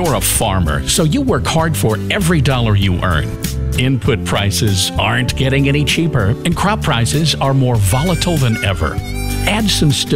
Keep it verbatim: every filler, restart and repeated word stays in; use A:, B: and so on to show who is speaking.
A: You're a farmer, so you work hard for every dollar you earn. Input prices aren't getting any cheaper, and crop prices are more volatile than ever. Add some stability